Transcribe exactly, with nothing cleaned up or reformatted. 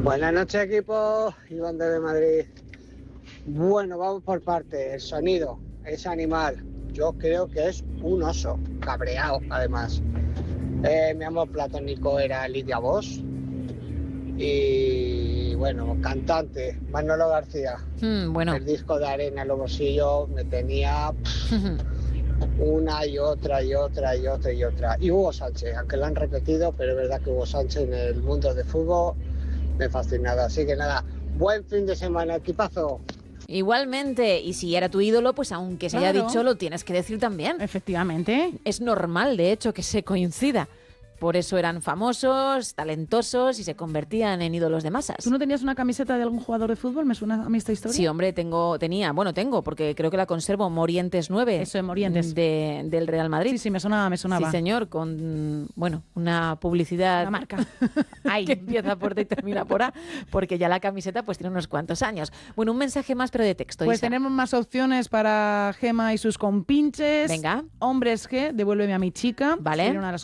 Buenas noches, equipo. Iván de Madrid. Bueno, vamos por partes. El sonido, ese animal, yo creo que es un oso, cabreado además. Eh, mi amor platónico era Lidia Bosch. Y bueno, cantante, Manolo García. Mm, bueno. El disco de Arena en los bolsillos me tenía pff, una y otra y otra y otra y otra. Y Hugo Sánchez, aunque lo han repetido, pero es verdad que Hugo Sánchez en el mundo de fútbol me ha fascinado. Así que nada, buen fin de semana, equipazo. Igualmente, y si era tu ídolo, pues aunque se haya Claro. dicho, lo tienes que decir también. Efectivamente. Es normal, de hecho, que se coincida. Por eso eran famosos, talentosos y se convertían en ídolos de masas. ¿Tú no tenías una camiseta de algún jugador de fútbol? ¿Me suena a mí esta historia? Sí, hombre, tengo, tenía, bueno, tengo, porque creo que la conservo, Morientes nueve. Eso, en Morientes. De, del Real Madrid. Sí, sí, me sonaba, me sonaba. Sí, señor, con, bueno, una publicidad... Una marca. Ahí. que empieza por D y termina por A, porque ya la camiseta pues tiene unos cuantos años. Bueno, un mensaje más, pero de texto. Pues Isa. tenemos más opciones para Gema y sus compinches. Venga. Hombres G, devuélveme a mi chica. Vale. Sería una de las